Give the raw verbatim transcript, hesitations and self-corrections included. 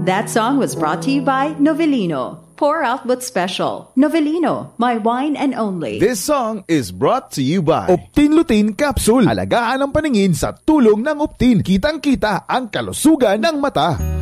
That song was brought to you by Novelino. Pour out what's special. Novelino, my wine and only. This song is brought to you by Optin Lutein Capsule. Alagaan ang paningin sa tulong ng Optin. Kitang-kita ang kalusugan ng mata.